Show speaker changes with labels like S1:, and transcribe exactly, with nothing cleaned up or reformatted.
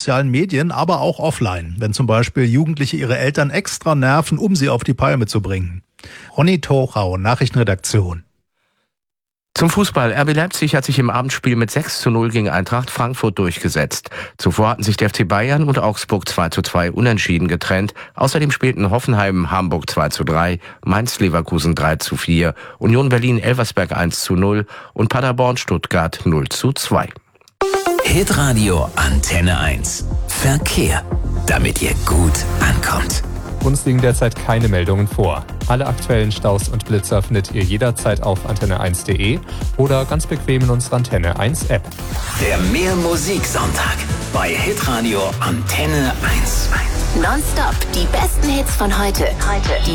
S1: sozialen Medien, aber auch offline, wenn zum Beispiel Jugendliche ihre Eltern extra nerven, um sie auf die Palme zu bringen. Ronny Torau, Nachrichtenredaktion.
S2: Zum Fußball. R B Leipzig hat sich im Abendspiel mit sechs zu null gegen Eintracht Frankfurt durchgesetzt. Zuvor hatten sich der F C Bayern und Augsburg zwei zu zwei unentschieden getrennt. Außerdem spielten Hoffenheim Hamburg zwei zu drei, Mainz Leverkusen drei zu vier, Union Berlin Elversberg eins zu null und Paderborn Stuttgart null zu zwei.
S3: Hitradio Antenne eins. Verkehr, damit ihr gut ankommt.
S4: Uns liegen derzeit keine Meldungen vor. Alle aktuellen Staus und Blitzer findet ihr jederzeit auf antenne eins punkt de oder ganz bequem in unserer Antenne eins App.
S3: Der Mehr Musik Sonntag bei Hitradio Antenne eins.
S5: Nonstop die besten Hits von heute. Heute. Die